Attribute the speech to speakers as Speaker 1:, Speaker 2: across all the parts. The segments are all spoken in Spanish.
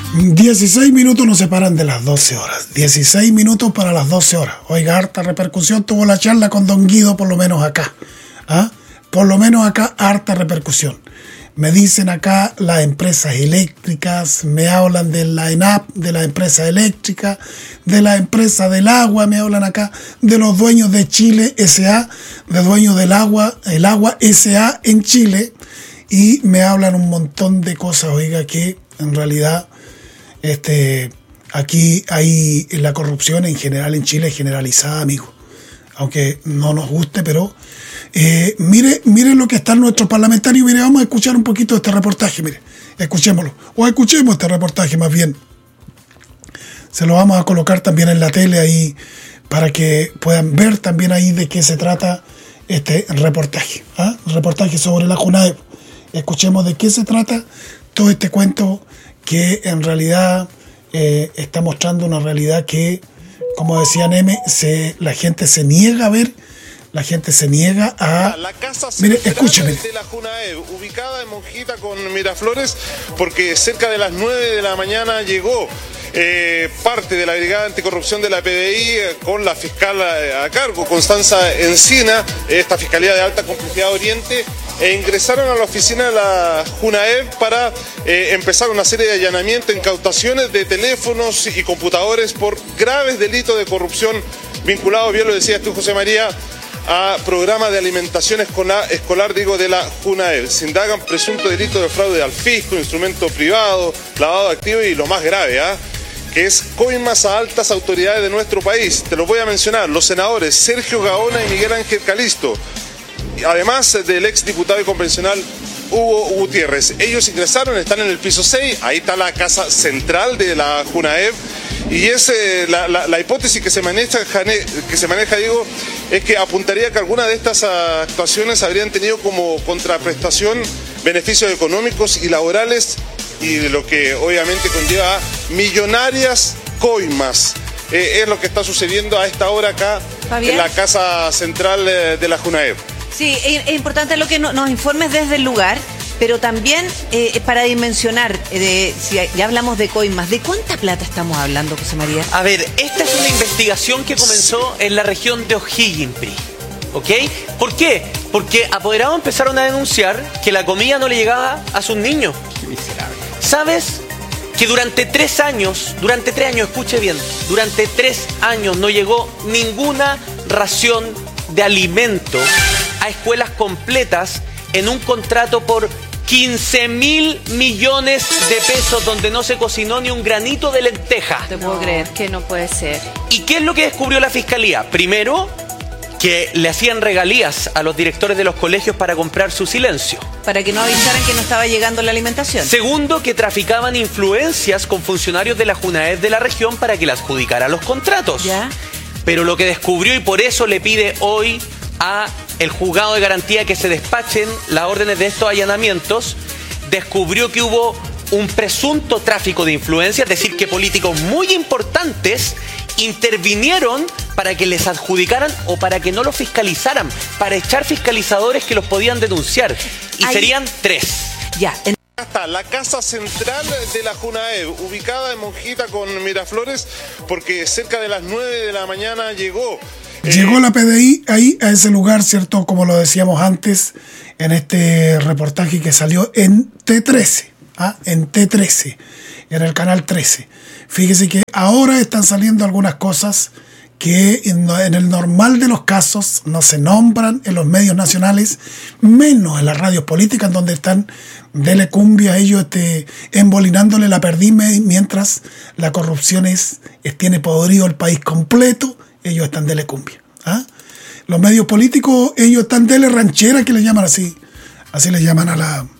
Speaker 1: 16 minutos nos separan de las 12 horas. 16 minutos para las 12 horas. Oiga, harta repercusión tuvo la charla con Don Guido, por lo menos acá. ¿Ah? Por lo menos acá, harta repercusión. Me dicen acá las empresas eléctricas, me hablan de la ENAP, de las empresas eléctricas, de la empresa del agua, me hablan acá de los dueños de Chile S.A., de dueños del agua, el agua S.A. en Chile, y me hablan un montón de cosas, oiga, que en realidad aquí hay la corrupción en general en Chile generalizada, amigo. Aunque no nos guste, pero mire lo que están nuestros parlamentarios. Mire, vamos a escuchar un poquito de este reportaje, mire, escuchémoslo, o escuchemos este reportaje más bien. Se lo vamos a colocar también en la tele ahí para que puedan ver también ahí de qué se trata este reportaje, ¿ah? Reportaje sobre la JUNAEV. Escuchemos de qué se trata todo este cuento que en realidad está mostrando una realidad que, como decía Neme, la gente se niega a ver, la gente se niega a...
Speaker 2: La casa
Speaker 1: mire, escúcheme.
Speaker 2: de la JUNAEV, ubicada en Monjita con Miraflores, porque cerca de las 9 de la mañana llegó parte de la Brigada Anticorrupción de la PDI con la fiscal a cargo, Constanza Encina, esta Fiscalía de Alta Complejidad Oriente, e ingresaron a la oficina de la JUNAEV para empezar una serie de allanamientos, incautaciones de teléfonos y computadores por graves delitos de corrupción vinculados, bien lo decías tú, José María, a programa de alimentación escolar de la JUNAEV. Se indagan presunto delito de fraude al fisco, instrumento privado, lavado de activos y lo más grave, que es coimas a altas autoridades de nuestro país. Te los voy a mencionar: los senadores Sergio Gaona y Miguel Ángel Calisto, además del ex diputado y convencional Hugo Gutiérrez. Ellos ingresaron, están en el piso 6, ahí está la casa central de la JUNAEV, y es la hipótesis que se maneja, digo, es que apuntaría que algunas de estas actuaciones habrían tenido como contraprestación beneficios económicos y laborales, y lo que obviamente conlleva millonarias coimas. Es lo que está sucediendo a esta hora acá en la casa central de la JUNAEV.
Speaker 3: Sí, es importante lo que nos informes desde el lugar, pero también para dimensionar, si ya hablamos de coimas, ¿de cuánta plata estamos hablando, José María?
Speaker 4: A ver, esta es una investigación que comenzó en la región de O'Higgins, ¿ok? ¿Por qué? Porque apoderados empezaron a denunciar que la comida no le llegaba a sus niños. Qué miserable. ¿Sabes? Que durante 3 años, escuche bien, durante 3 años no llegó ninguna ración de alimento a escuelas completas en un contrato por 15.000 millones de pesos donde no se cocinó ni un granito de lenteja.
Speaker 3: Te puedo creer que no puede ser.
Speaker 4: ¿Y qué es lo que descubrió la Fiscalía? Primero, que le hacían regalías a los directores de los colegios para comprar su silencio.
Speaker 3: Para que no avisaran que no estaba llegando la alimentación.
Speaker 4: Segundo, que traficaban influencias con funcionarios de la JUNAEV de la región para que le adjudicara los contratos.
Speaker 3: ¿Ya?
Speaker 4: Pero lo que descubrió, y por eso le pide hoy a el juzgado de garantía que se despachen las órdenes de estos allanamientos, descubrió que hubo un presunto tráfico de influencia, es decir, que políticos muy importantes intervinieron para que les adjudicaran o para que no los fiscalizaran, para echar fiscalizadores que los podían denunciar. Y serían 3.
Speaker 3: Ya.
Speaker 2: Está la casa central de la JUNAEV, ubicada en Monjita con Miraflores, porque cerca de las 9 de la mañana llegó
Speaker 1: la PDI ahí a ese lugar, ¿cierto? Como lo decíamos antes en este reportaje que salió en T13, en T13, en el canal 13. Fíjese que ahora están saliendo algunas cosas que en el normal de los casos no se nombran en los medios nacionales, menos en las radios políticas, en donde están dele cumbia a ellos embolinándole la perdiz, mientras la corrupción tiene podrido el país completo. Ellos están dele cumbia. Los medios políticos, ellos están dele ranchera, que le llaman así le llaman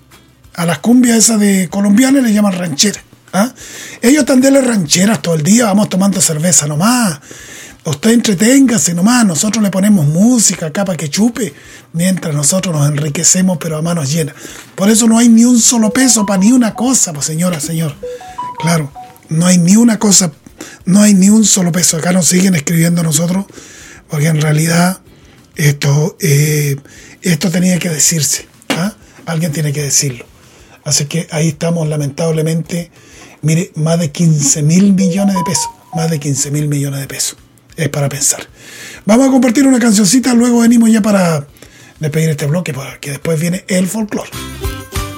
Speaker 1: a las cumbias esas de colombianas, le llaman ranchera. Ellos están dele rancheras todo el día, vamos tomando cerveza nomás, usted entreténgase nomás, nosotros le ponemos música acá para que chupe, mientras nosotros nos enriquecemos pero a manos llenas. Por eso no hay ni un solo peso para ni una cosa, pues señor. Claro, no hay ni una cosa, no hay ni un solo peso. Acá nos siguen escribiendo nosotros, porque en realidad esto tenía que decirse. Alguien tiene que decirlo. Así que ahí estamos, lamentablemente, Mire, más de 15.000 millones de pesos. Más de 15.000 millones de pesos. Es para pensar. Vamos a compartir una cancioncita, luego venimos ya para despedir este bloque, porque después viene el folclore.